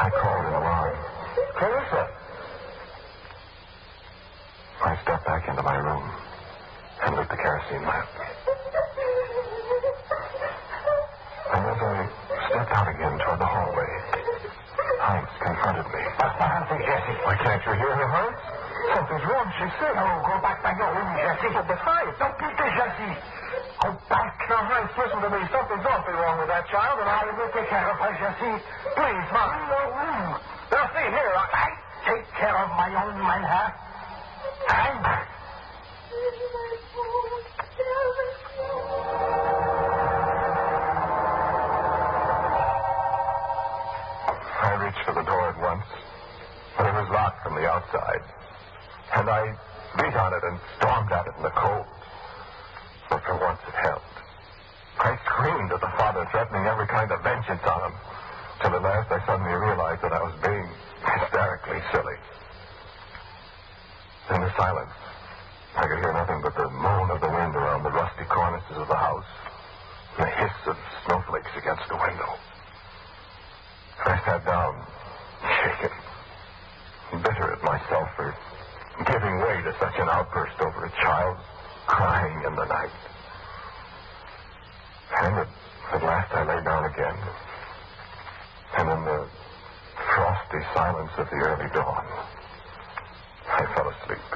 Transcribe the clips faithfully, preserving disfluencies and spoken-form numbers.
I called in alarm. Clarissa! I stepped back into my room and lit the kerosene lamp. And as I stepped out again toward the hallway, Heinz confronted me. What's the matter, Jesse? Why, can't you hear her, Heinz? Something's wrong, she's sick. No, go back by your room, Jesse. But besides, Don't beat this, Jesse. Go back. now, Heinz, listen to me. Something's awfully wrong with that child, and I... I will take care of her, Jesse. Please, Mom. In your room. Now, see here, I... I take care of my own man, huh? And... I reached for the door at once, but it was locked from the outside. And I beat on it and stormed at it in the cold. But for once it held. I screamed at the father, threatening every kind of vengeance on him, till at last I suddenly realized that I was being hysterically silly. In the silence, I could hear nothing but the moan of the wind around the rusty cornices of the house, and the hiss of snowflakes against the window. I sat down, shaken, bitter at myself for giving way to such an outburst over a child crying in the night. And at, at last I lay down again, and in the frosty silence of the early dawn, I fell asleep.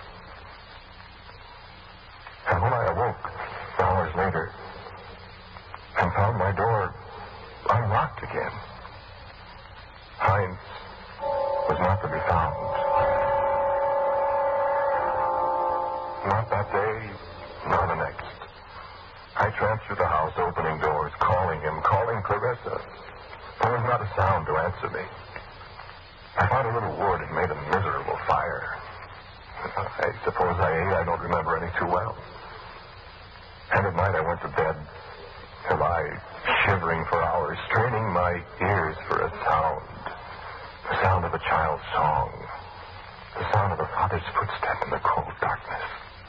And when I awoke, hours later, and found my door unlocked again, Heinz was not to be found. Not that day, nor the next. I tramped through the house, opening doors, calling him, calling Clarissa. There was not a sound to answer me. I found a little wood and made a miserable fire. I suppose I ate. I don't remember any too well. And at night I went to bed, to lie shivering for hours, straining my ears for a sound. The sound of a child's song. The sound of a father's footstep in the cold darkness.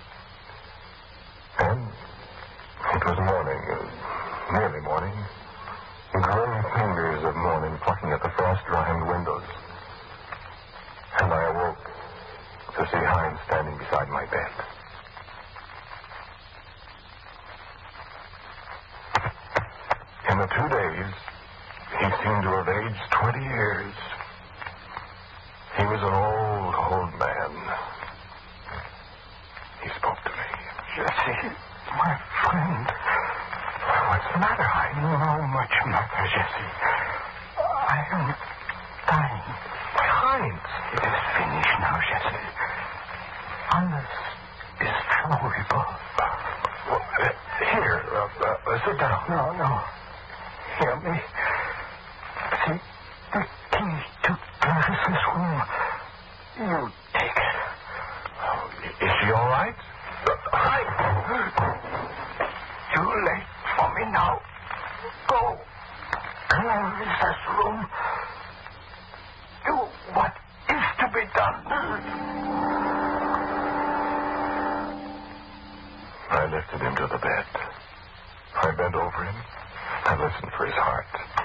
And it was morning, uh, nearly morning. Gray fingers of morning plucking at the frost-rimed windows. And I awoke to see Heinz standing beside my bed. In the two days, he seemed to have aged twenty years. He was an old, old man. He spoke to me. Jesse, my friend. What's the matter? I know much matter, Jesse. I am dying. Heinz! It is finished now, Jesse. Alles is flowable. Well, uh, here, uh, uh, sit down. No, no. Hear me. See, the key to Clarice's room. You take it. Oh, is she all right? Uh, Heinz! Too late for me now. Go. Clarice's room. Do what is to be done. I lifted him to the bed. I bent over him and listened for his heart.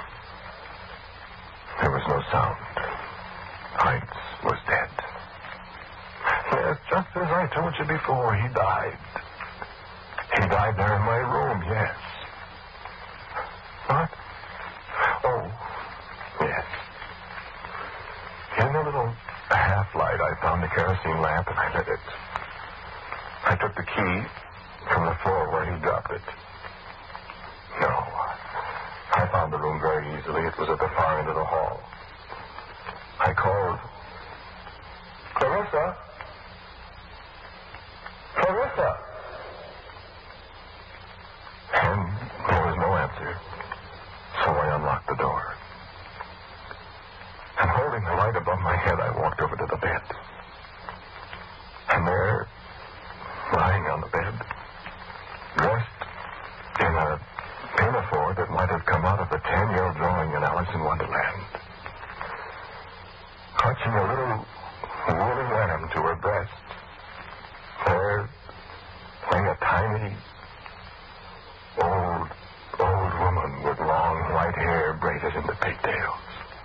There was no sound. Heinz was dead. Yes, just as I told you before, he died. He died there in my room, yes. What? Oh, yes. In the little half-light, I found the kerosene lamp and I lit it. I took the key from the floor where he dropped it. No. I found the room very easily. It was at the far end of the hall.